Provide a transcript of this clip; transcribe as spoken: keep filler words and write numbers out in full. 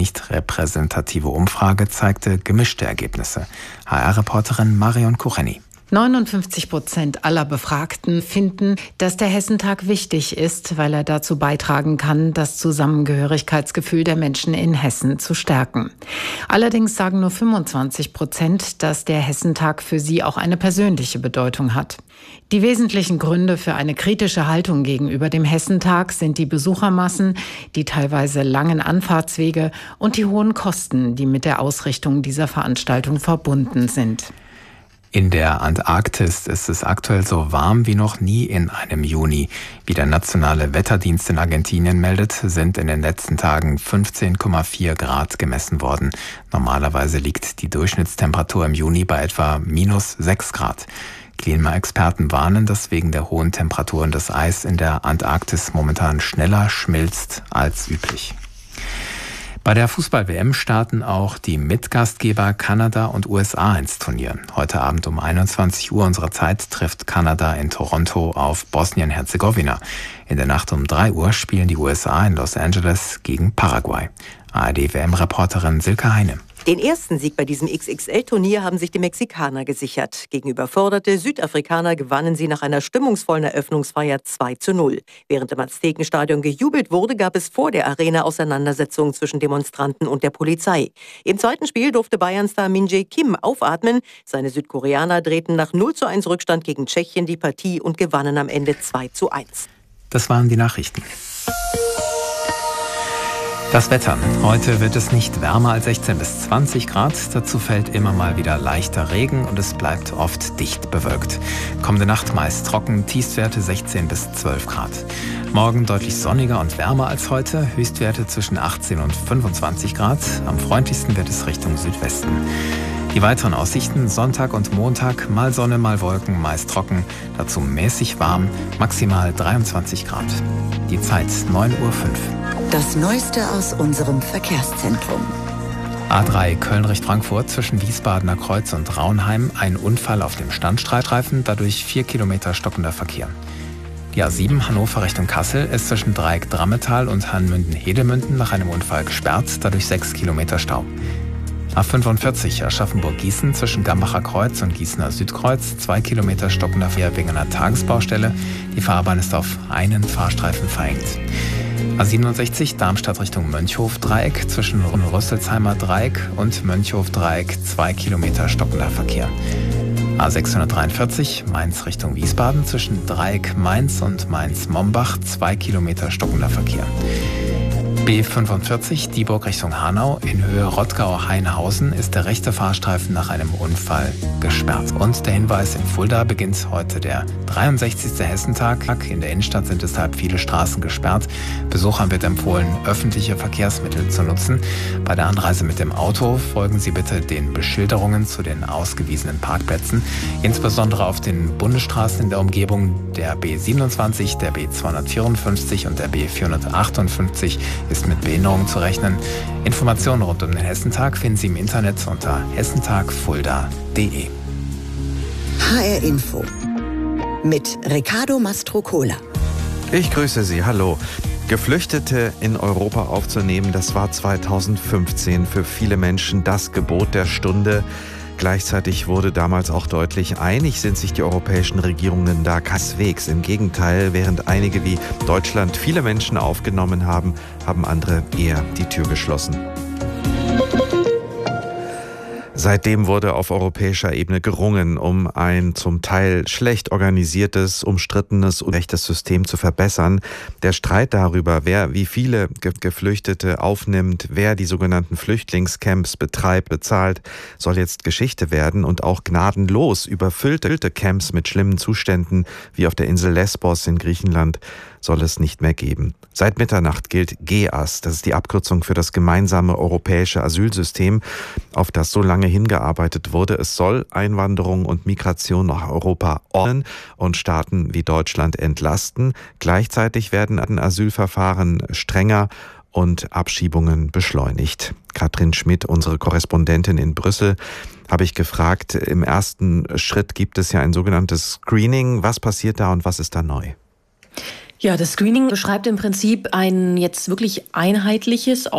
nicht repräsentative Umfrage zeigte gemischte Ergebnisse. H R-Reporterin Marion Kucheni. neunundfünfzig Prozent aller Befragten finden, dass der Hessentag wichtig ist, weil er dazu beitragen kann, das Zusammengehörigkeitsgefühl der Menschen in Hessen zu stärken. Allerdings sagen nur fünfundzwanzig Prozent, dass der Hessentag für sie auch eine persönliche Bedeutung hat. Die wesentlichen Gründe für eine kritische Haltung gegenüber dem Hessentag sind die Besuchermassen, die teilweise langen Anfahrtswege und die hohen Kosten, die mit der Ausrichtung dieser Veranstaltung verbunden sind. In der Antarktis ist es aktuell so warm wie noch nie in einem Juni. Wie der nationale Wetterdienst in Argentinien meldet, sind in den letzten Tagen fünfzehn Komma vier Grad gemessen worden. Normalerweise liegt die Durchschnittstemperatur im Juni bei etwa minus sechs Grad. Klimaexperten warnen, dass wegen der hohen Temperaturen das Eis in der Antarktis momentan schneller schmilzt als üblich. Bei der Fußball-W M starten auch die Mitgastgeber Kanada und U S A ins Turnier. Heute Abend um einundzwanzig Uhr unserer Zeit trifft Kanada in Toronto auf Bosnien-Herzegowina. In der Nacht um drei Uhr spielen die U S A in Los Angeles gegen Paraguay. A R D-W M-Reporterin Silke Heine. Den ersten Sieg bei diesem X X L-Turnier haben sich die Mexikaner gesichert. Gegen überforderte Südafrikaner gewannen sie nach einer stimmungsvollen Eröffnungsfeier zwei zu null. Während im Aztekenstadion gejubelt wurde, gab es vor der Arena Auseinandersetzungen zwischen Demonstranten und der Polizei. Im zweiten Spiel durfte Bayern-Star Min-Jae Kim aufatmen. Seine Südkoreaner drehten nach null zu eins Rückstand gegen Tschechien die Partie und gewannen am Ende zwei zu eins. Das waren die Nachrichten. Das Wetter. Heute wird es nicht wärmer als sechzehn bis zwanzig Grad. Dazu fällt immer mal wieder leichter Regen und es bleibt oft dicht bewölkt. Kommende Nacht meist trocken, Tiefstwerte sechzehn bis zwölf Grad. Morgen deutlich sonniger und wärmer als heute, Höchstwerte zwischen achtzehn und fünfundzwanzig Grad. Am freundlichsten wird es Richtung Südwesten. Die weiteren Aussichten: Sonntag und Montag, mal Sonne, mal Wolken, meist trocken, dazu mäßig warm, maximal dreiundzwanzig Grad. Die Zeit neun Uhr fünf. Das Neueste aus unserem Verkehrszentrum. A drei Köln-Richtung-Frankfurt zwischen Wiesbadener Kreuz und Raunheim. Ein Unfall auf dem Standstreitreifen, dadurch vier Kilometer stockender Verkehr. Die A sieben Hannover Richtung Kassel ist zwischen Dreieck Drammetal und Hanmünden-Hedemünden nach einem Unfall gesperrt, dadurch sechs Kilometer Stau. A fünfundvierzig Aschaffenburg-Gießen zwischen Gambacher Kreuz und Gießener Südkreuz, zwei Kilometer stockender Verkehr wegen einer Tagesbaustelle. Die Fahrbahn ist auf einen Fahrstreifen verengt. A siebenundsechzig Darmstadt Richtung Mönchhof-Dreieck zwischen Rüsselsheimer Dreieck und Mönchhof-Dreieck, zwei Kilometer stockender Verkehr. A sechshundertdreiundvierzig Mainz Richtung Wiesbaden zwischen Dreieck Mainz und Mainz-Mombach, zwei Kilometer stockender Verkehr. B fünfundvierzig Dieburg Richtung Hanau in Höhe Rottgau-Hainhausen ist der rechte Fahrstreifen nach einem Unfall gesperrt. Und der Hinweis: in Fulda beginnt heute der dreiundsechzigste Hessentag. In der Innenstadt sind deshalb viele Straßen gesperrt. Besuchern wird empfohlen, öffentliche Verkehrsmittel zu nutzen. Bei der Anreise mit dem Auto folgen Sie bitte den Beschilderungen zu den ausgewiesenen Parkplätzen. Insbesondere auf den Bundesstraßen in der Umgebung der B siebenundzwanzig, der B zweihundertvierundfünfzig und der B vierhundertachtundfünfzig ist mit Behinderungen zu rechnen. Informationen rund um den Hessentag finden Sie im Internet unter hessentagfulda punkt de. H R Info mit Riccardo Mastrocola. Ich grüße Sie, hallo. Geflüchtete in Europa aufzunehmen, das war zweitausendfünfzehn für viele Menschen das Gebot der Stunde. Gleichzeitig wurde damals auch deutlich, einig sind sich die europäischen Regierungen da keineswegs. Im Gegenteil, während einige wie Deutschland viele Menschen aufgenommen haben, haben andere eher die Tür geschlossen. Seitdem wurde auf europäischer Ebene gerungen, um ein zum Teil schlecht organisiertes, umstrittenes und rechtes System zu verbessern. Der Streit darüber, wer wie viele Geflüchtete aufnimmt, wer die sogenannten Flüchtlingscamps betreibt, bezahlt, soll jetzt Geschichte werden und auch gnadenlos überfüllte Camps mit schlimmen Zuständen wie auf der Insel Lesbos in Griechenland soll es nicht mehr geben. Seit Mitternacht gilt G E A S, das ist die Abkürzung für das gemeinsame europäische Asylsystem, auf das so lange hingearbeitet wurde. Es soll Einwanderung und Migration nach Europa ordnen und Staaten wie Deutschland entlasten. Gleichzeitig werden Asylverfahren strenger und Abschiebungen beschleunigt. Katrin Schmidt, unsere Korrespondentin in Brüssel, habe ich gefragt, im ersten Schritt gibt es ja ein sogenanntes Screening. Was passiert da und was ist da neu? Ja, das Screening beschreibt im Prinzip ein jetzt wirklich einheitliches,